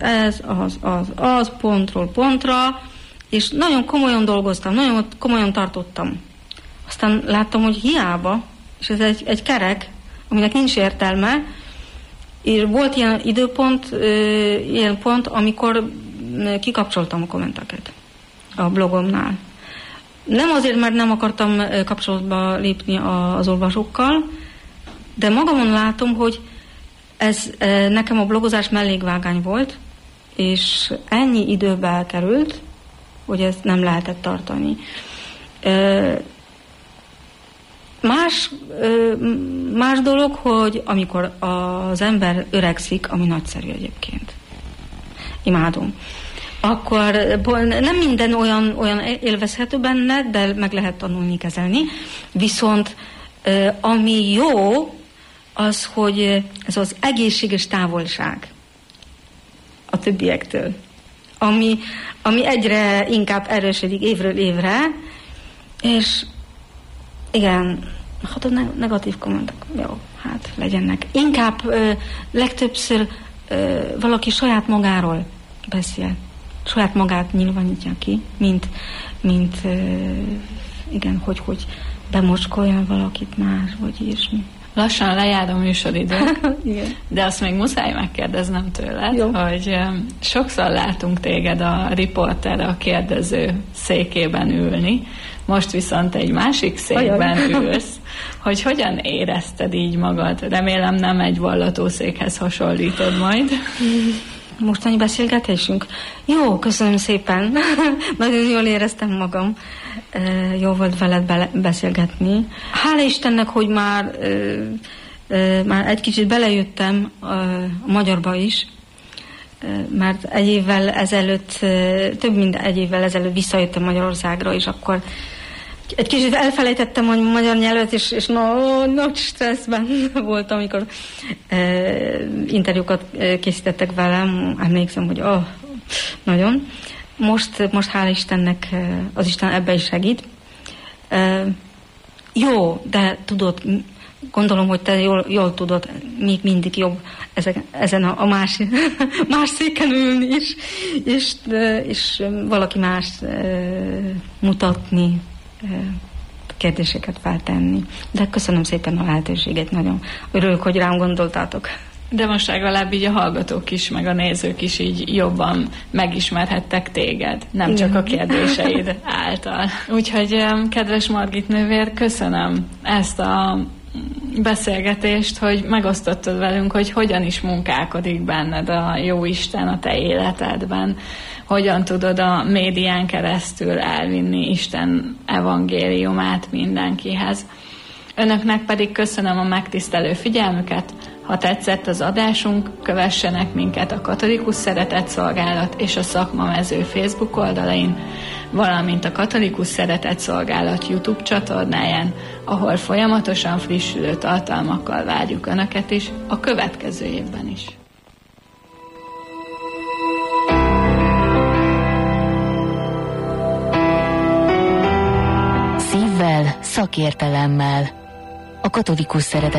ez, az, pontról pontra, és nagyon komolyan dolgoztam, nagyon komolyan tartottam. Aztán láttam, hogy hiába, és ez egy kerek, aminek nincs értelme, és volt ilyen időpont, ilyen pont, amikor kikapcsoltam a kommenteket a blogomnál. Nem azért, mert nem akartam kapcsolatba lépni az olvasókkal, de magamon látom, hogy ez nekem a blogozás mellékvágány volt, és ennyi időbe elkerült, hogy ezt nem lehetett tartani. Más dolog, hogy amikor az ember öregszik, ami nagyszerű egyébként. Imádom. Akkor nem minden olyan élvezhető benne, de meg lehet tanulni, kezelni. Viszont ami jó, az, hogy ez az egészséges távolság a többiektől, ami egyre inkább erősödik évről évre, és igen, hát a negatív kommentek, jó, hát legyenek. Inkább legtöbbször valaki saját magáról beszél, saját magát nyilvánítja ki, mint igen, hogy bemocskoljon valakit más, vagy ilyesmi. Lassan lejár a műsoridő, de azt még muszáj megkérdeznem tőled, jó, hogy sokszor látunk téged a riporter, a kérdező székében ülni, most viszont egy másik székben ülsz, hogy hogyan érezted így magad? Remélem nem egy vallatószékhez hasonlítod majd. Mostani beszélgetésünk? Jó, köszönöm szépen. Nagyon jól éreztem magam. Jó volt veled beszélgetni. Hála Istennek, hogy már egy kicsit belejöttem a magyarba is, mert egy évvel ezelőtt, több mint egy évvel ezelőtt visszajöttem Magyarországra, és akkor egy kicsit elfelejtettem a magyar nyelvet, és nagy stresszben voltam, amikor interjúkat készítettek velem. Emlékszem, hogy nagyon. Most hála Istennek, az Isten ebbe is segít. Jó, de tudod, gondolom, hogy te jól tudod, még mindig jobb ezen a más széken ülni is, és valaki más mutatni, kérdéseket feltenni. De köszönöm szépen a lehetőséget, nagyon örülök, hogy rám gondoltátok. De most legalább így a hallgatók is, meg a nézők is így jobban megismerhettek téged, nem csak a kérdéseid által. Úgyhogy, kedves Margit nővér, köszönöm ezt a beszélgetést, hogy megosztottad velünk, hogy hogyan is munkálkodik benned a Jóisten a te életedben, hogyan tudod a médián keresztül elvinni Isten evangéliumát mindenkihez. Önöknek pedig köszönöm a megtisztelő figyelmüket. Ha tetszett az adásunk, kövessenek minket a Katolikus Szeretetszolgálat és a Szakmamező Facebook oldalain, valamint a Katolikus Szeretetszolgálat YouTube csatornáján, ahol folyamatosan frissülő tartalmakkal várjuk Önöket is a következő évben is. Szívvel, szakértelemmel. A Katolikus Szeretetszolgálat